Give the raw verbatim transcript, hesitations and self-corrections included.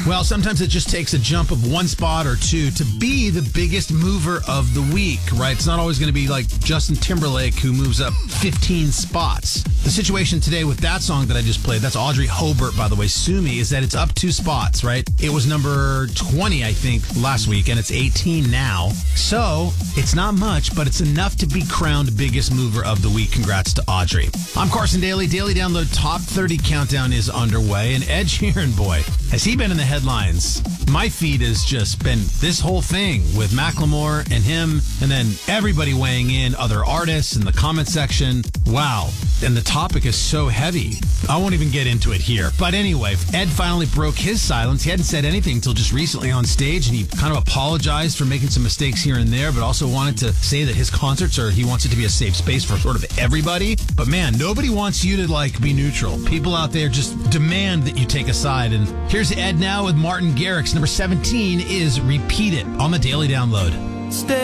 Well, sometimes it just takes a jump of one spot or two to be the biggest mover of the week, right? It's not always going to be like Justin Timberlake who moves up fifteen spots. The situation today with that song that I just played, that's Audrey Hobart, by the way, Sue Me, is that it's up two spots, right? It was number twenty, I think, last week, and it's eighteen now. So it's not much, but it's enough to be crowned biggest mover of the week. Congrats to Audrey. I'm Carson Daly. Daily Download Top thirty Countdown is underway, and Ed Sheeran, boy, has he been in the headlines? My feed has just been this whole thing with Macklemore and him, and then everybody weighing in, other artists in the comment section. Wow. And the topic is so heavy. I won't even get into it here. But anyway, Ed finally broke his silence. He hadn't said anything until just recently on stage, and he kind of apologized for making some mistakes here and there, but also wanted to say that his concerts are, he wants it to be a safe space for sort of everybody. But man, nobody wants you to like be neutral. People out there just demand that you take a side. And here's Ed now with Martin Garrix. Number seventeen is Repeat It on the Daily Download. Stay